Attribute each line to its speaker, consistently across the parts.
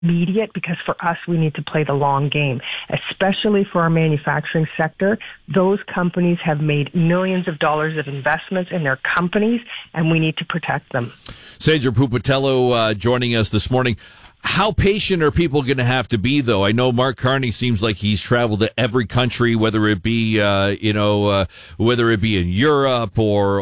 Speaker 1: immediate, because for us, we need to play the long game, especially for our manufacturing sector. Those companies have made millions of dollars of investments in their companies, and we need to protect them.
Speaker 2: Sandra Pupatello joining us this morning. How patient are people going to have to be, though? I know Mark Carney seems like he's traveled to every country, whether it be, whether it be in Europe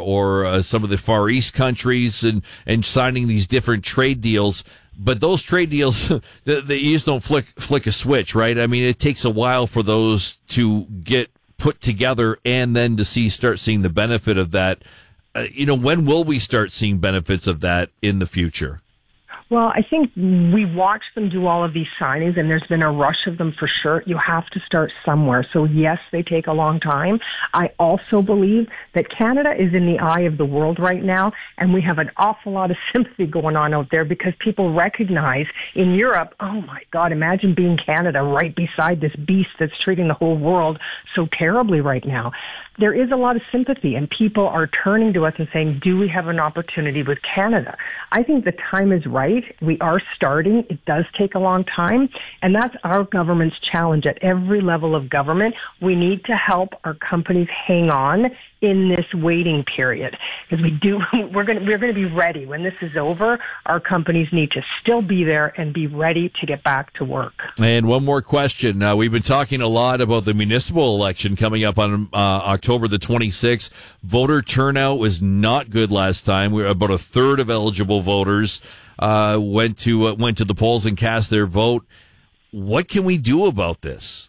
Speaker 2: or some of the Far East countries, and signing these different trade deals. But those trade deals, they just don't flick a switch, right? I mean, it takes a while for those to get put together and then to start seeing the benefit of that. When will we start seeing benefits of that in the future?
Speaker 1: Well, I think we watch them do all of these signings, and there's been a rush of them for sure. You have to start somewhere. So yes, they take a long time. I also believe that Canada is in the eye of the world right now, and we have an awful lot of sympathy going on out there because people recognize in Europe, oh my God, imagine being Canada right beside this beast that's treating the whole world so terribly right now. There is a lot of sympathy, and people are turning to us and saying, do we have an opportunity with Canada? I think the time is right. We are starting. It does take a long time, and that's our government's challenge at every level of government. We need to help our companies hang on in this waiting period, because we're going to be ready when this is over. Our companies need to still be there and be ready to get back to work.
Speaker 2: And one more question. We've been talking a lot about the municipal election coming up on October the 26th. Voter turnout was not good last time. About a third of eligible voters went to the polls and cast their vote. What can we do about this?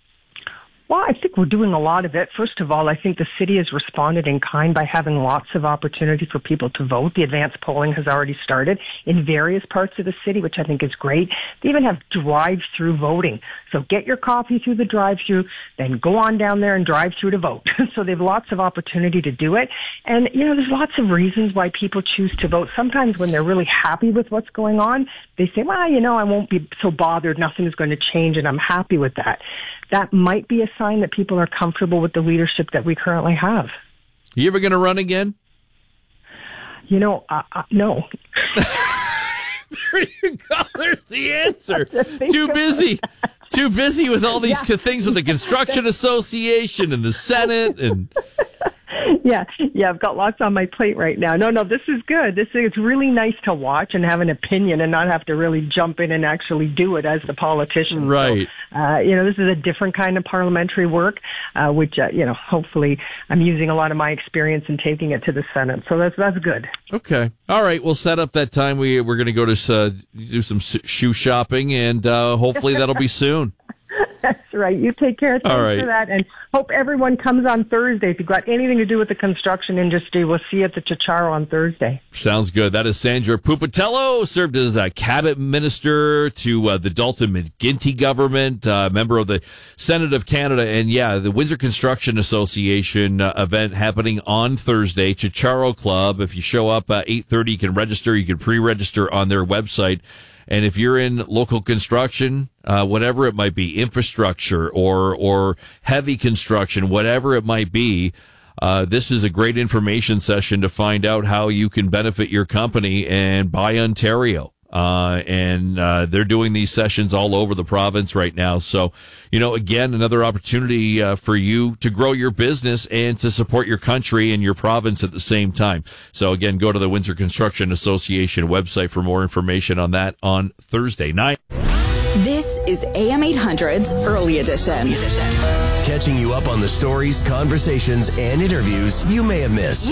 Speaker 1: Well, I think we're doing a lot of it. First of all, I think the city has responded in kind by having lots of opportunity for people to vote. The advanced polling has already started in various parts of the city, which I think is great. They even have drive-through voting. So get your coffee through the drive-through, then go on down there and drive through to vote. So they have lots of opportunity to do it. And, there's lots of reasons why people choose to vote. Sometimes when they're really happy with what's going on, they say, well, I won't be so bothered. Nothing is going to change, and I'm happy with that. That might be a sign that people are comfortable with the leadership that we currently have.
Speaker 2: You ever going to run again?
Speaker 1: No.
Speaker 2: There you go. There's the answer. Too busy. Too busy with all these things with the Construction Association and the Senate and...
Speaker 1: Yeah, I've got lots on my plate right now. No, this is good. It's really nice to watch and have an opinion and not have to really jump in and actually do it as the politician.
Speaker 2: Right.
Speaker 1: So, this is a different kind of parliamentary work, which, hopefully I'm using a lot of my experience and taking it to the Senate. So that's good.
Speaker 2: Okay. All right. We'll set up that time. We're going to go to do some shoe shopping, and hopefully that'll be soon.
Speaker 1: That's right. You take care. Thanks for that. And hope everyone comes on Thursday. If you've got anything to do with the construction industry, we'll see you at the Chicharo on Thursday.
Speaker 2: Sounds good. That is Sandra Pupatello, served as a cabinet minister to the Dalton McGuinty government, member of the Senate of Canada. And the Windsor Construction Association event happening on Thursday, Chicharo Club. If you show up at 8:30, you can register. You can pre-register on their website. And if you're in local construction, whatever it might be, infrastructure or heavy construction, whatever it might be, this is a great information session to find out how you can benefit your company and buy Ontario. And they're doing these sessions all over the province right now. So, again, another opportunity for you to grow your business and to support your country and your province at the same time. So, again, go to the Windsor Construction Association website for more information on that on Thursday night.
Speaker 3: This is AM 800's Early Edition.
Speaker 4: Catching you up on the stories, conversations, and interviews you may have missed.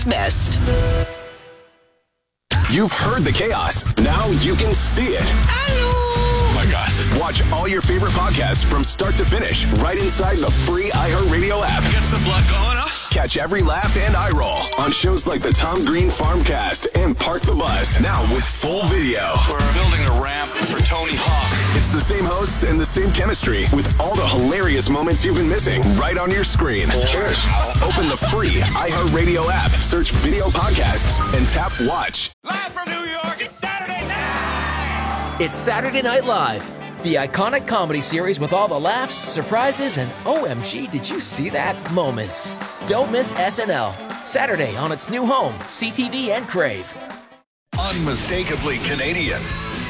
Speaker 5: You've heard the chaos. Now you can see it. Oh my God. Watch all your favorite podcasts from start to finish right inside the free iHeartRadio app.
Speaker 6: Gets the blood going up.
Speaker 5: Catch every laugh and eye roll on shows like the Tom Green Farmcast and Park the Bus. Now with full video.
Speaker 6: We're building a ramp for Tony Hawk.
Speaker 5: It's the same hosts and the same chemistry with all the hilarious moments you've been missing right on your screen.
Speaker 6: Cheers.
Speaker 5: Open the free iHeartRadio app, search video podcasts, and tap watch.
Speaker 6: Live from New York, it's Saturday night!
Speaker 7: It's Saturday Night Live, the iconic comedy series with all the laughs, surprises, and OMG, did you see that moments. Don't miss SNL, Saturday on its new home, CTV and Crave.
Speaker 5: Unmistakably Canadian.